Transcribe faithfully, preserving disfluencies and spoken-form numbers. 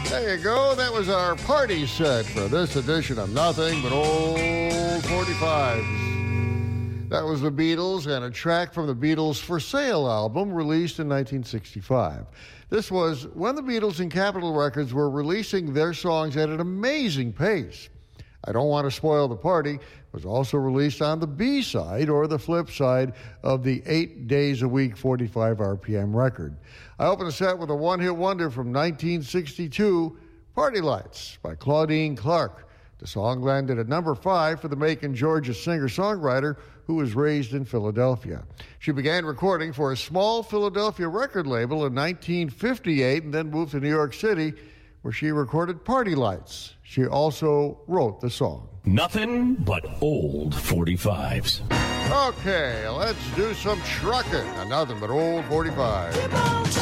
There you go. That was our party set for this edition of Nothing But Old forty-fives. That was the Beatles and a track from the Beatles' For Sale album released in nineteen sixty-five. This was when the Beatles and Capitol Records were releasing their songs at an amazing pace. I Don't Want to Spoil the Party was also released on the B-side, or the flip side, of the eight days a week, forty-five R P M record. I opened the set with a one-hit wonder from nineteen sixty-two, Party Lights by Claudine Clark. The song landed at number five for the Macon, Georgia singer-songwriter who was raised in Philadelphia. She began recording for a small Philadelphia record label in nineteen fifty-eight and then moved to New York City, where she recorded Party Lights. She also wrote the song. Nothing but old forty-fives. Okay, let's do some trucking. Nothing but old forty-five.